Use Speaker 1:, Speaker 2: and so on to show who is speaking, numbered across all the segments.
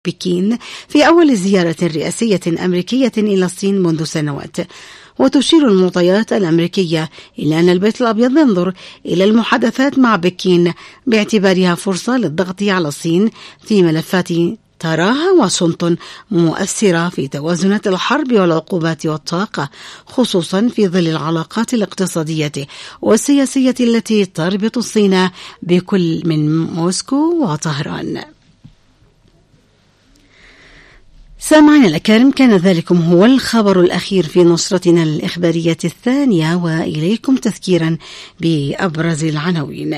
Speaker 1: بكين في أول زيارة رئاسية أمريكية إلى الصين منذ سنوات. وتشير المعطيات الأمريكية إلى أن البيت الأبيض ينظر إلى المحادثات مع بكين باعتبارها فرصة للضغط على الصين في ملفات تراها واشنطن مؤثرة في توازنات الحرب والعقوبات والطاقة، خصوصا في ظل العلاقات الاقتصادية والسياسية التي تربط الصين بكل من موسكو وطهران. سامعين الأكارم، كان ذلكم هو الخبر الأخير في نشرتنا الإخبارية الثانية، وإليكم تذكيرا بأبرز العناوين.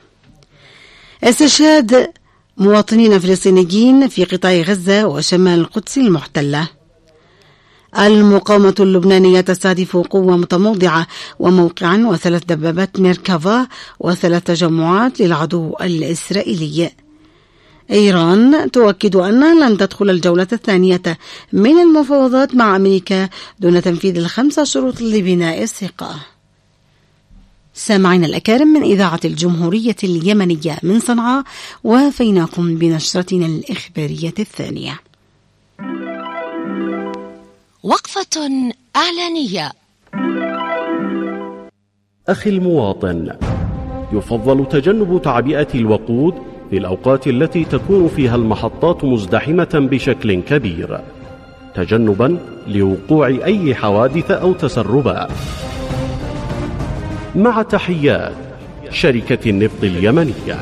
Speaker 1: استشهاد مواطنين فلسطينيين في قطاع غزة وشمال القدس المحتلة. المقاومة اللبنانية تستهدف قوة متموضعة وموقعا و3 دبابات ميركافا و3 تجمعات للعدو الإسرائيلي. إيران تؤكد أنها لن تدخل الجولة الثانية من المفاوضات مع أمريكا دون تنفيذ ال5 شروط لبناء الثقة. سامعين الأكارم من إذاعة الجمهورية اليمنية من صنعاء، وفيناكم بنشرتنا الإخبارية الثانية.
Speaker 2: وقفة إعلانية.
Speaker 3: أخي المواطن، يفضل تجنب تعبئة الوقود في الأوقات التي تكون فيها المحطات مزدحمة بشكل كبير، تجنبا لوقوع أي حوادث أو تسربات. مع تحيات شركة النفط اليمنية.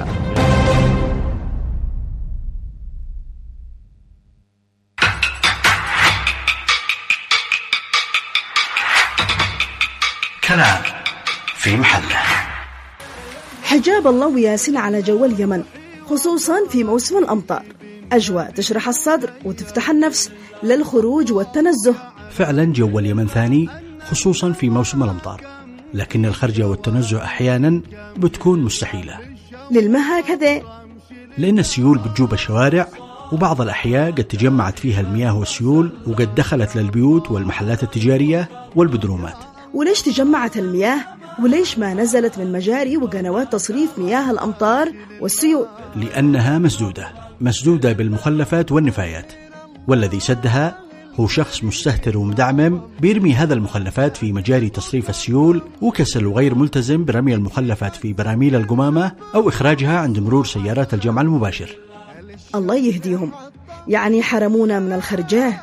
Speaker 4: كلام في محله.
Speaker 5: حجاب الله وياسين على جو اليمن، خصوصا في موسم الأمطار. أجواء تشرح الصدر وتفتح النفس للخروج والتنزه.
Speaker 4: فعلا جو اليمن ثاني، خصوصا في موسم الأمطار، لكن الخرجة والتنزه أحيانا بتكون مستحيلة.
Speaker 5: للما هكذا؟
Speaker 4: لأن السيول بتجوب الشوارع، وبعض الأحياء قد تجمعت فيها المياه والسيول، وقد دخلت للبيوت والمحلات التجارية والبدرومات.
Speaker 5: وليش تجمعت المياه؟ وليش ما نزلت من مجاري وقنوات تصريف مياه الأمطار والسيول؟
Speaker 4: لأنها مسدودة بالمخلفات والنفايات، والذي سدها هو شخص مستهتر ومدعمم بيرمي هذا المخلفات في مجاري تصريف السيول، وكسل وغير ملتزم برمي المخلفات في براميل القمامة أو إخراجها عند مرور سيارات الجمع المباشر.
Speaker 5: الله يهديهم، يعني حرمونا من الخرجاه.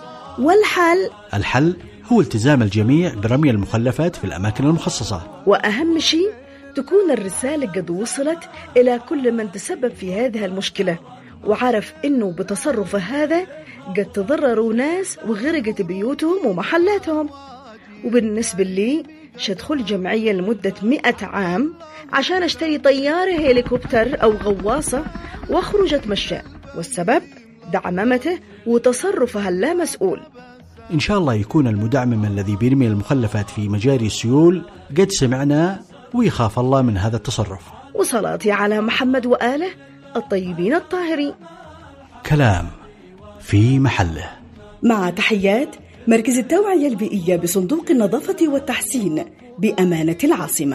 Speaker 4: الحل هو التزام الجميع برمي المخلفات في الأماكن المخصصة.
Speaker 5: وأهم شيء تكون الرسالة قد وصلت إلى كل من تسبب في هذه المشكلة، وعرف إنه بتصرف هذا قد تضرروا ناس وغرقت بيوتهم ومحلاتهم. وبالنسبة لي شدخل جمعية لمدة 100 عام عشان اشتري طيارة هليكوبتر أو غواصة واخرج اتمشى، والسبب دعممته وتصرفها اللا مسؤول.
Speaker 4: إن شاء الله يكون المدعمم الذي بيرمي المخلفات في مجاري السيول قد سمعنا ويخاف الله من هذا التصرف.
Speaker 5: وصلاتي على محمد وآله الطيبين الطاهرين.
Speaker 4: كلام في محله.
Speaker 5: مع تحيات مركز التوعية البيئية بصندوق النظافة والتحسين بأمانة العاصمة.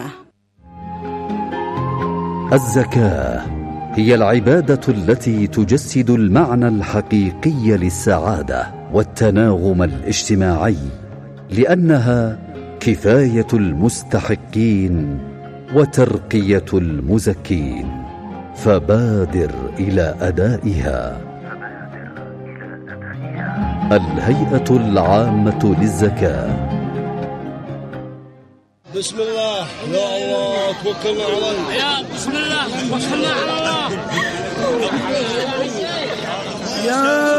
Speaker 6: الزكاة هي العبادة التي تجسد المعنى الحقيقي للسعادة والتناغم الاجتماعي، لأنها كفاية المستحقين وترقية المزكين، فبادر إلى أدائها. الهيئة العامة للزكاة.
Speaker 7: بسم الله، يا الله توكلنا على الله. يا بسم الله توكلنا على الله. يا